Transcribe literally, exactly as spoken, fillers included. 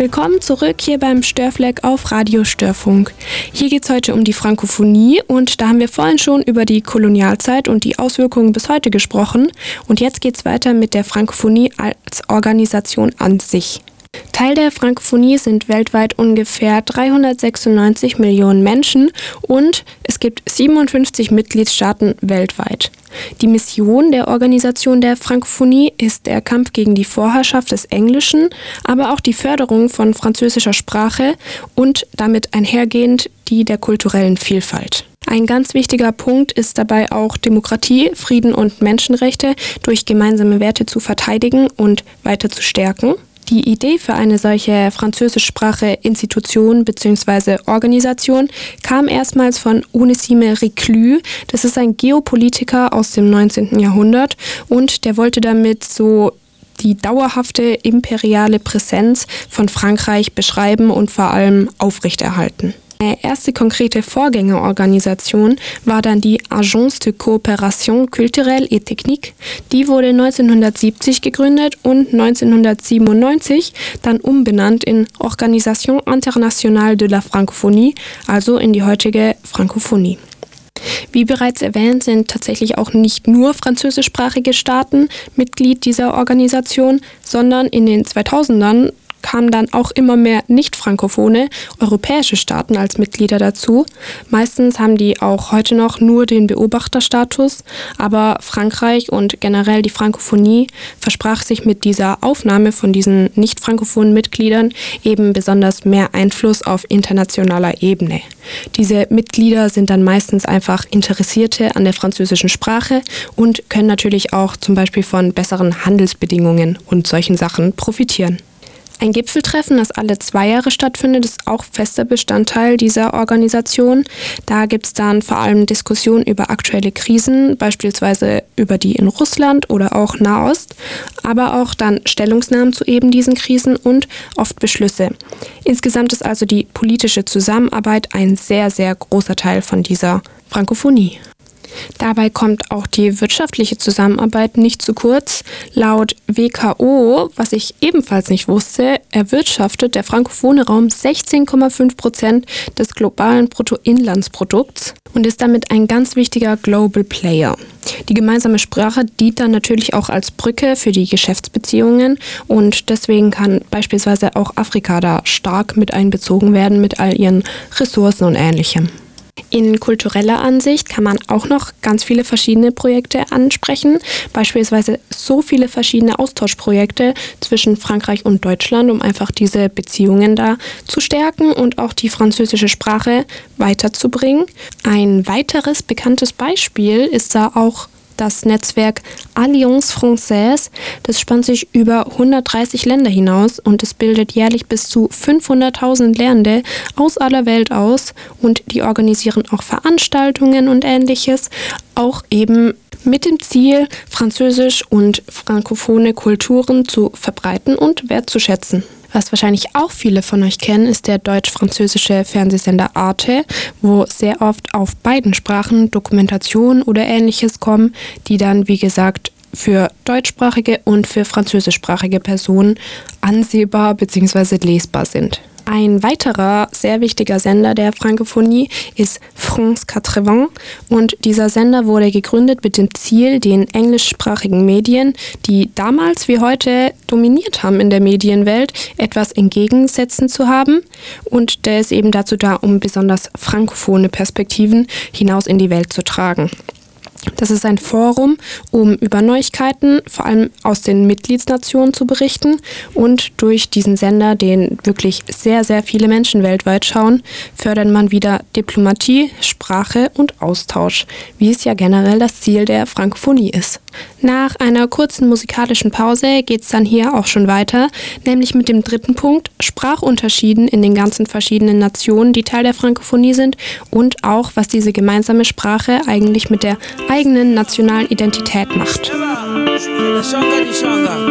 Willkommen zurück hier beim Störfleck auf Radio Störfunk. Hier geht es heute um die Frankophonie und da haben wir vorhin schon über die Kolonialzeit und die Auswirkungen bis heute gesprochen. Und jetzt geht es weiter mit der Frankophonie als Organisation an sich. Teil der Frankophonie sind weltweit ungefähr dreihundertsechsundneunzig Millionen Menschen und es gibt siebenundfünfzig Mitgliedstaaten weltweit. Die Mission der Organisation der Frankophonie ist der Kampf gegen die Vorherrschaft des Englischen, aber auch die Förderung von französischer Sprache und damit einhergehend die der kulturellen Vielfalt. Ein ganz wichtiger Punkt ist dabei auch Demokratie, Frieden und Menschenrechte durch gemeinsame Werte zu verteidigen und weiter zu stärken. Die Idee für eine solche französischsprachige Institution bzw. Organisation kam erstmals von Onesime Reclus. Das ist ein Geopolitiker aus dem neunzehnten Jahrhundert und der wollte damit so die dauerhafte imperiale Präsenz von Frankreich beschreiben und vor allem aufrechterhalten. Die erste konkrete Vorgängerorganisation war dann die Agence de Coopération Culturelle et Technique. Die wurde neunzehnhundertsiebzig gegründet und neunzehnhundertsiebenundneunzig dann umbenannt in Organisation Internationale de la Francophonie, also in die heutige Frankophonie. Wie bereits erwähnt, sind tatsächlich auch nicht nur französischsprachige Staaten Mitglied dieser Organisation, sondern in den zweitausendern kamen dann auch immer mehr nicht-frankophone europäische Staaten als Mitglieder dazu. Meistens haben die auch heute noch nur den Beobachterstatus, aber Frankreich und generell die Frankophonie versprach sich mit dieser Aufnahme von diesen nicht-frankophonen Mitgliedern eben besonders mehr Einfluss auf internationaler Ebene. Diese Mitglieder sind dann meistens einfach Interessierte an der französischen Sprache und können natürlich auch zum Beispiel von besseren Handelsbedingungen und solchen Sachen profitieren. Ein Gipfeltreffen, das alle zwei Jahre stattfindet, ist auch fester Bestandteil dieser Organisation. Da gibt es dann vor allem Diskussionen über aktuelle Krisen, beispielsweise über die in Russland oder auch Nahost, aber auch dann Stellungnahmen zu eben diesen Krisen und oft Beschlüsse. Insgesamt ist also die politische Zusammenarbeit ein sehr, sehr großer Teil von dieser Frankophonie. Dabei kommt auch die wirtschaftliche Zusammenarbeit nicht zu kurz. Laut W K O, was ich ebenfalls nicht wusste, erwirtschaftet der frankophone Raum sechzehn Komma fünf Prozent des globalen Bruttoinlandsprodukts und ist damit ein ganz wichtiger Global Player. Die gemeinsame Sprache dient dann natürlich auch als Brücke für die Geschäftsbeziehungen und deswegen kann beispielsweise auch Afrika da stark mit einbezogen werden mit all ihren Ressourcen und Ähnlichem. In kultureller Ansicht kann man auch noch ganz viele verschiedene Projekte ansprechen, beispielsweise so viele verschiedene Austauschprojekte zwischen Frankreich und Deutschland, um einfach diese Beziehungen da zu stärken und auch die französische Sprache weiterzubringen. Ein weiteres bekanntes Beispiel ist da auch das Netzwerk Alliance Française. Das spannt sich über hundertdreißig Länder hinaus und es bildet jährlich bis zu fünfhunderttausend Lernende aus aller Welt aus und die organisieren auch Veranstaltungen und Ähnliches, auch eben mit dem Ziel, französisch und frankophone Kulturen zu verbreiten und wertzuschätzen. Was wahrscheinlich auch viele von euch kennen, ist der deutsch-französische Fernsehsender Arte, wo sehr oft auf beiden Sprachen Dokumentationen oder Ähnliches kommen, die dann, wie gesagt, für deutschsprachige und für französischsprachige Personen ansehbar bzw. lesbar sind. Ein weiterer sehr wichtiger Sender der Frankophonie ist France achtzig und dieser Sender wurde gegründet mit dem Ziel, den englischsprachigen Medien, die damals wie heute dominiert haben in der Medienwelt, etwas entgegensetzen zu haben und der ist eben dazu da, um besonders frankophone Perspektiven hinaus in die Welt zu tragen. Das ist ein Forum, um über Neuigkeiten, vor allem aus den Mitgliedsnationen, zu berichten und durch diesen Sender, den wirklich sehr, sehr viele Menschen weltweit schauen, fördert man wieder Diplomatie, Sprache und Austausch, wie es ja generell das Ziel der Frankophonie ist. Nach einer kurzen musikalischen Pause geht es dann hier auch schon weiter, nämlich mit dem dritten Punkt, Sprachunterschieden in den ganzen verschiedenen Nationen, die Teil der Frankophonie sind und auch, was diese gemeinsame Sprache eigentlich mit der eigenen nationalen Identität macht.